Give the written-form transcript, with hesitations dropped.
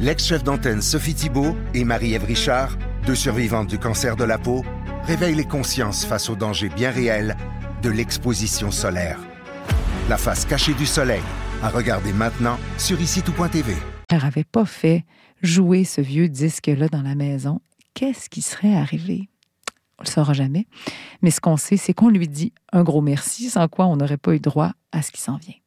L'ex-chef d'antenne Sophie Thibault et Marie-Ève Richard, deux survivantes du cancer de la peau, réveillent les consciences face aux dangers bien réels de l'exposition solaire. La face cachée du soleil, à regarder maintenant sur ICITOUP.tv. Elle n'avait pas fait jouer ce vieux disque-là dans la maison. Qu'est-ce qui serait arrivé? On ne le saura jamais. Mais ce qu'on sait, c'est qu'on lui dit un gros merci, sans quoi on n'aurait pas eu droit à ce qui s'en vient.